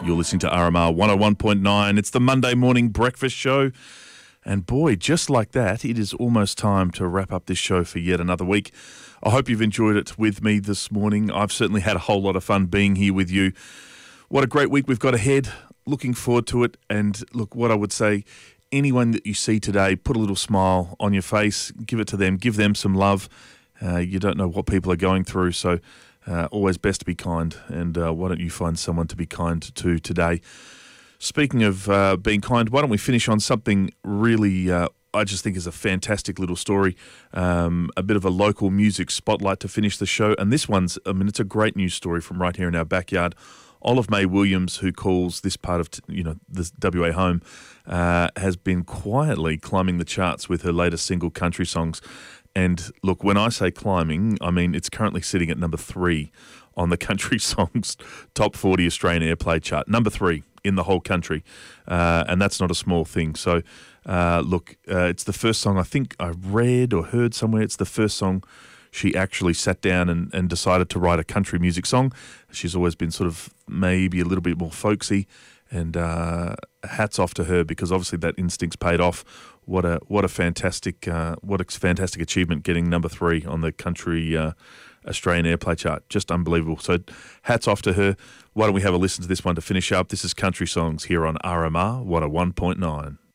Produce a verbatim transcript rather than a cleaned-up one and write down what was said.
You're listening to R M R one oh one point nine. It's the Monday morning breakfast show. And boy, just like that, it is almost time to wrap up this show for yet another week. I hope you've enjoyed it with me this morning. I've certainly had a whole lot of fun being here with you. What a great week we've got ahead. Looking forward to it. And look, what I would say, anyone that you see today, put a little smile on your face, give it to them, give them some love. Uh, you don't know what people are going through, so uh, always best to be kind. And uh, why don't you find someone to be kind to today? Speaking of uh, being kind, why don't we finish on something really, uh, I just think is a fantastic little story, um, a bit of a local music spotlight to finish the show. And this one's, I mean, it's a great news story from right here in our backyard. Olive May Williams, who calls this part of, you know, this W A home, uh, has been quietly climbing the charts with her latest single, Country Songs. And look, when I say climbing, I mean it's currently sitting at number three on the Country Songs Top forty Australian Airplay chart. Number three in the whole country. Uh, and that's not a small thing. So, uh, look, uh, it's the first song I think I read or heard somewhere. It's the first song she actually sat down and, and decided to write a country music song. She's always been sort of maybe a little bit more folksy. And uh, hats off to her, because obviously that instinct's paid off. What a what a fantastic uh, what a fantastic achievement, getting number three on the country uh, Australian Airplay chart. Just unbelievable. So hats off to her. Why don't we have a listen to this one to finish up? This is Country Songs here on R M R one oh one point nine.